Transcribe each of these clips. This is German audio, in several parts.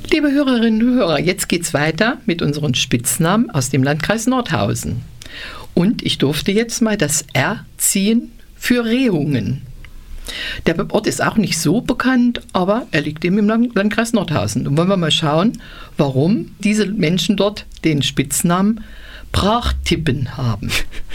Liebe Hörerinnen und Hörer, jetzt geht's weiter mit unseren Spitznamen aus dem Landkreis Nordhausen. Und ich durfte jetzt mal das R ziehen für Rehungen. Der Ort ist auch nicht so bekannt, aber er liegt eben im Landkreis Nordhausen. Und wollen wir mal schauen, warum diese Menschen dort den Spitznamen Brachtippen haben.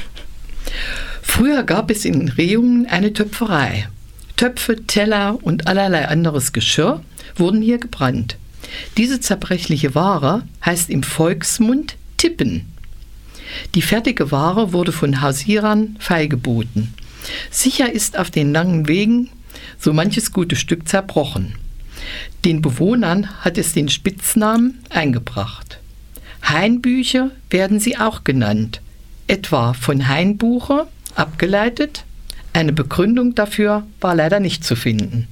Früher gab es in Rehungen eine Töpferei. Töpfe, Teller und allerlei anderes Geschirr wurden hier gebrannt. Diese zerbrechliche Ware heißt im Volksmund Tippen. Die fertige Ware wurde von Hausierern feilgeboten. Sicher ist auf den langen Wegen so manches gute Stück zerbrochen. Den Bewohnern hat es den Spitznamen eingebracht. Hainbücher werden sie auch genannt, etwa von Hainbuche abgeleitet. Eine Begründung dafür war leider nicht zu finden.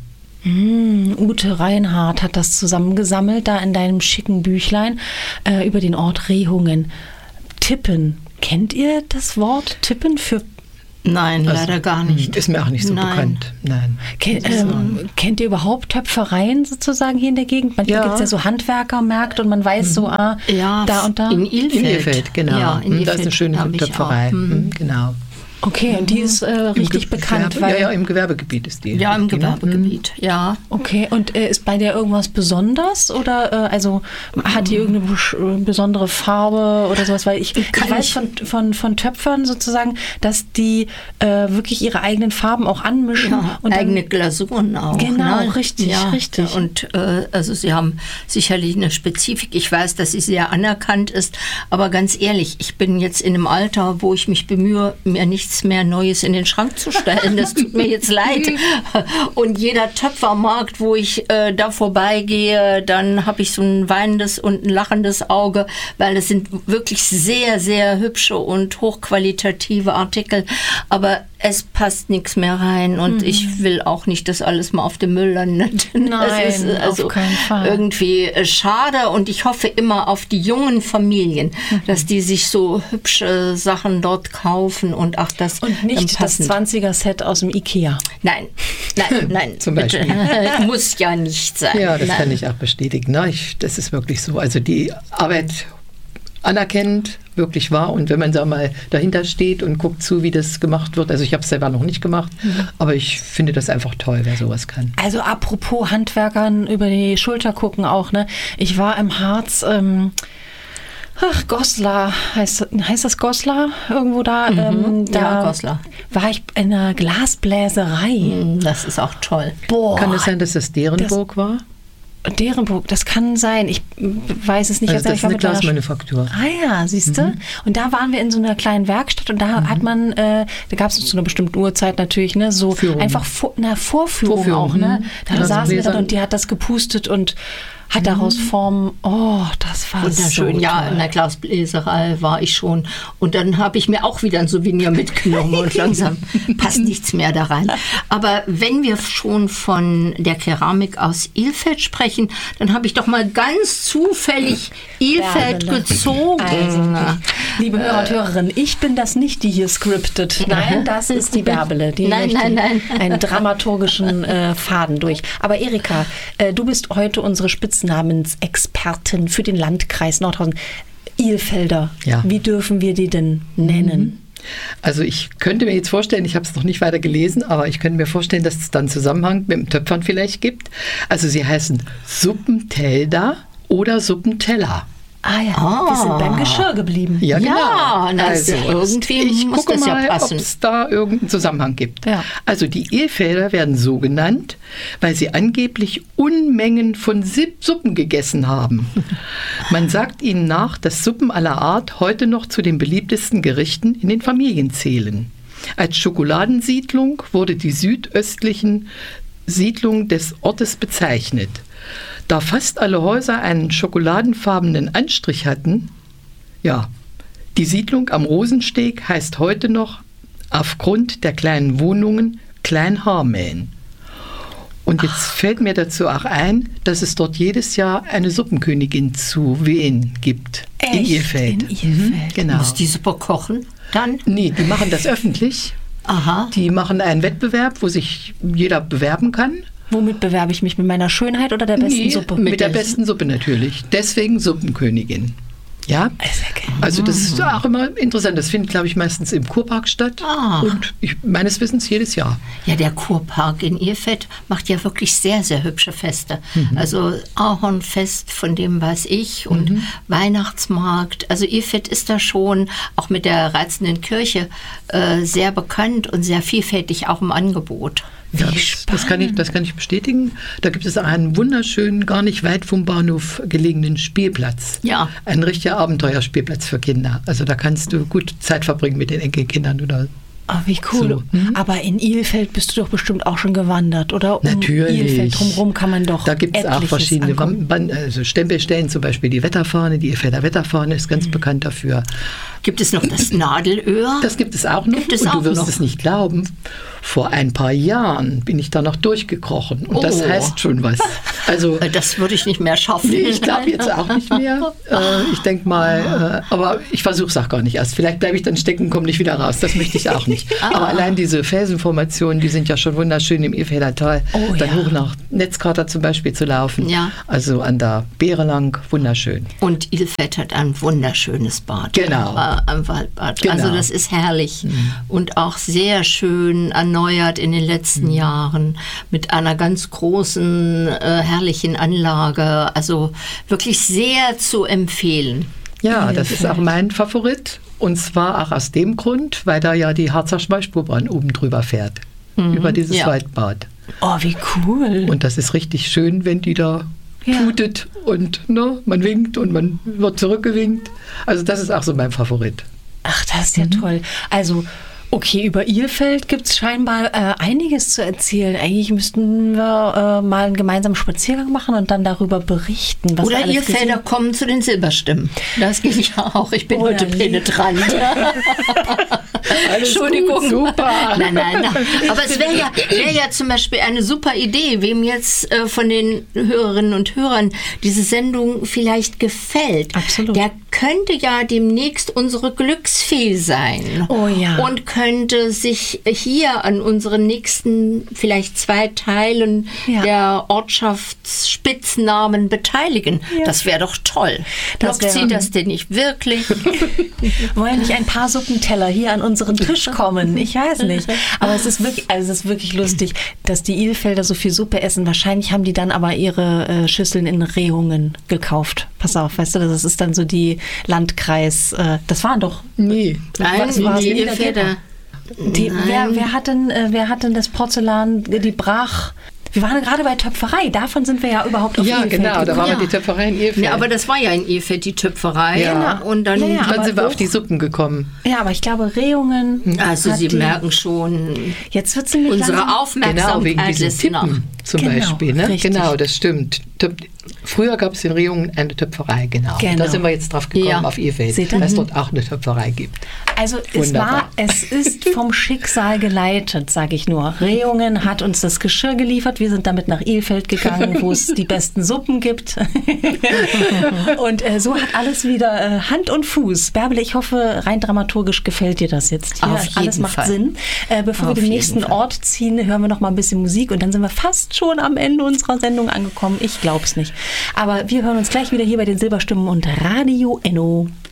Ute Reinhardt hat das zusammengesammelt, da in deinem schicken Büchlein über den Ort Rehungen. Tippen. Kennt ihr das Wort Tippen für? Nein, leider gar nicht. Ist mir auch nicht so bekannt. Nein. Kennt ihr überhaupt Töpfereien sozusagen hier in der Gegend? Manchmal gibt es ja so Handwerkermärkte und man weiß so, da und da. In Ilfeld. In Ilfeld, genau. Ja, in Ilfeld da ist eine schöne Töpferei. Genau. Okay, und die ist richtig bekannt. Ja, im Gewerbegebiet ist die. Ja, im Gewerbegebiet, ja. Okay, und ist bei der irgendwas besonders oder hat die irgendeine besondere Farbe oder sowas? Weil ich weiß von Töpfern sozusagen, dass die wirklich ihre eigenen Farben auch anmischen. Ja, und eigene Glasuren auch. Genau, ne? richtig. Und also sie haben sicherlich eine Spezifik. Ich weiß, dass sie sehr anerkannt ist, aber ganz ehrlich, ich bin jetzt in einem Alter, wo ich mich bemühe, mir nichts mehr Neues in den Schrank zu stellen. Das tut mir jetzt leid. Und jeder Töpfermarkt, wo ich da vorbeigehe, dann habe ich so ein weinendes und ein lachendes Auge, weil es sind wirklich sehr, sehr hübsche und hochqualitative Artikel. Aber es passt nichts mehr rein und ich will auch nicht, dass alles mal auf dem Müll landet. Nein, das ist also auf keinen Fall. Irgendwie schade und ich hoffe immer auf die jungen Familien, dass die sich so hübsche Sachen dort kaufen und auch das und nicht das 20er-Set aus dem Ikea. Nein. Zum Beispiel. Bitte. Muss ja nicht sein. Ja, das kann ich auch bestätigen. Das ist wirklich so. Also die Arbeit anerkennend, wirklich wahr. Und wenn man da mal dahinter steht und guckt zu, wie das gemacht wird, also ich habe es selber noch nicht gemacht, aber ich finde das einfach toll, wer sowas kann. Also apropos Handwerkern über die Schulter gucken auch, ne? Ich war im Harz, Goslar, heißt das Goslar? Irgendwo da? Ja, Goslar. War ich in einer Glasbläserei. Das ist auch toll. Boah. Kann es sein, dass das Derenburg war? Derenburg, das kann sein. Ich weiß es nicht. Also das ist eine Glasmanufaktur. Ja, siehst du? Und da waren wir in so einer kleinen Werkstatt und da hat man, da gab es zu einer bestimmten Uhrzeit natürlich, ne, so Führung. einfach Vorführung auch, ne? Da saßen wir dann und die hat das gepustet und hat daraus Formen. Oh, das war wunderschön. So ja, in der Glasbläserei war ich schon. Und dann habe ich mir auch wieder ein Souvenir mitgenommen und langsam passt nichts mehr da rein. Aber wenn wir schon von der Keramik aus Ilfeld sprechen, dann habe ich doch mal ganz zufällig Ilfeld gezogen. Also, liebe Hörer und Hörerinnen, ich bin das nicht, die hier scriptet. Nein, das ist die Bärbele. Die nein. Einen dramaturgischen Faden durch. Aber Erika, du bist heute unsere Spitznamensexpertin für den Landkreis Nordhausen. Ilfelder, wie dürfen wir die denn nennen? Also ich könnte mir jetzt vorstellen, ich habe es noch nicht weiter gelesen, aber ich könnte mir vorstellen, dass es dann Zusammenhang mit dem Töpfern vielleicht gibt. Also sie heißen Suppentelder oder Suppenteller. Ah ja, wir sind beim Geschirr geblieben. Ja, genau. Ja, also irgendwie muss das ja passen. Ob es da irgendeinen Zusammenhang gibt. Ja. Also die Ilfelder werden so genannt, weil sie angeblich Unmengen von Suppen gegessen haben. Man sagt ihnen nach, dass Suppen aller Art heute noch zu den beliebtesten Gerichten in den Familien zählen. Als Schokoladensiedlung wurde die südöstlichen Siedlung des Ortes bezeichnet. Da fast alle Häuser einen schokoladenfarbenen Anstrich hatten, die Siedlung am Rosensteg heißt heute noch aufgrund der kleinen Wohnungen Klein-Harmähen. Und jetzt fällt mir dazu auch ein, dass es dort jedes Jahr eine Suppenkönigin zu Wehen gibt. Echt? In Ilfeld. In Ilfeld. Genau. Muss die Suppe kochen dann? Nee, die machen das öffentlich. Aha. Die machen einen Wettbewerb, wo sich jeder bewerben kann. Womit bewerbe ich mich? Mit meiner Schönheit oder der besten Suppe? Mit der besten Suppe natürlich. Deswegen Suppenkönigin. Ja, also das ist auch immer interessant. Das findet, glaube ich, meistens im Kurpark statt und meines Wissens jedes Jahr. Ja, der Kurpark in Ilfeld macht ja wirklich sehr, sehr hübsche Feste. Also Ahornfest, von dem weiß ich, und Weihnachtsmarkt. Also Ilfeld ist da schon auch mit der reizenden Kirche sehr bekannt und sehr vielfältig auch im Angebot. Ja, das kann ich bestätigen. Da gibt es einen wunderschönen, gar nicht weit vom Bahnhof gelegenen Spielplatz. Ja. Ein richtiger Abenteuerspielplatz für Kinder. Also da kannst du gut Zeit verbringen mit den Enkelkindern oder. Oh, wie cool. So. Aber in Ilfeld bist du doch bestimmt auch schon gewandert, oder? Natürlich. Ilfeld drumherum kann man doch. Da gibt es auch verschiedene also Stempelstellen, zum Beispiel die Wetterfahne, die Ilfelder Wetterfahne ist ganz bekannt dafür. Gibt es noch das Nadelöhr? Das gibt es auch noch. Und du wirst es nicht glauben, vor ein paar Jahren bin ich da noch durchgekrochen. Und das heißt schon was. Also, das würde ich nicht mehr schaffen. Nee, ich glaube jetzt auch nicht mehr. Ich denke mal, aber ich versuche es auch gar nicht erst. Vielleicht bleibe ich dann stecken und komme nicht wieder raus. Das möchte ich auch nicht. Aber allein diese Felsenformationen, die sind ja schon wunderschön im Ilfelder Tal. Dann hoch nach Netzkrater zum Beispiel zu laufen. Ja. Also an der Beere lang, wunderschön. Und Ilfeld hat ein wunderschönes Bad. Genau. Am Waldbad. Genau. Also das ist herrlich und auch sehr schön erneuert in den letzten Jahren mit einer ganz großen, herrlichen Anlage. Also wirklich sehr zu empfehlen. Ja, das ist auch mein Favorit. Und zwar auch aus dem Grund, weil da ja die Harzer Schmalspurbahn oben drüber fährt. Über dieses Waldbad. Oh, wie cool. Und das ist richtig schön, wenn die da tutet und man winkt und man wird zurückgewinkt. Also das ist auch so mein Favorit. Ach, das ist ja toll. Also, okay, über Ilfeld gibt es scheinbar einiges zu erzählen. Eigentlich müssten wir mal einen gemeinsamen Spaziergang machen und dann darüber berichten. Was Oder Ilfelder kommen zu den Silberstimmen. Das geht ja auch. Ich bin heute penetrant. Entschuldigung. Gut, super. Nein. Aber es wäre ja zum Beispiel eine super Idee, wem jetzt von den Hörerinnen und Hörern diese Sendung vielleicht gefällt. Absolut. Der könnte ja demnächst unsere Glücksfee sein. Oh ja. Und könnte sich hier an unseren nächsten vielleicht 2 Teilen der Ortschaftsspitznamen beteiligen. Ja. Das wäre doch toll. Lockt sie das denn nicht wirklich? Wollen nicht ein paar Suppenteller hier an unseren Tisch kommen? Ich weiß nicht. Aber es ist wirklich lustig, dass die Ilfelder so viel Suppe essen. Wahrscheinlich haben die dann aber ihre Schüsseln in Rehungen gekauft. Pass auf, weißt du, das ist dann so die Landkreis. Das waren doch. Nee. Die Ilfelder. Wer hat denn das Porzellan, die Brach... Wir waren gerade bei Töpferei, davon sind wir ja überhaupt auf Ilfeld. Ja, genau, da war die Töpferei in Ilfeld. Ja, aber das war ja in Ilfeld, die Töpferei. Ja. Und dann sind wir auf die Suppen gekommen. Ja, aber ich glaube, Rehungen... Also Sie merken schon, jetzt wird sie unsere Aufmerksamkeit genau, wegen diesen Tippen zum Beispiel. Ne? Genau, das stimmt. Früher gab es in Rehungen eine Töpferei, genau. Da sind wir jetzt drauf gekommen, auf Ilfeld, weil es dort auch eine Töpferei gibt. Also es ist vom Schicksal geleitet, sage ich nur. Rehungen hat uns das Geschirr geliefert, wir sind damit nach Ilfeld gegangen, wo es die besten Suppen gibt. Und so hat alles wieder Hand und Fuß. Bärbele, ich hoffe, rein dramaturgisch gefällt dir das jetzt hier. Alles macht Sinn. Bevor wir den nächsten Ort ziehen, hören wir noch mal ein bisschen Musik und dann sind wir fast schon am Ende unserer Sendung angekommen. Ich glaube es nicht. Aber wir hören uns gleich wieder hier bei den Silberstimmen und Radio Enno.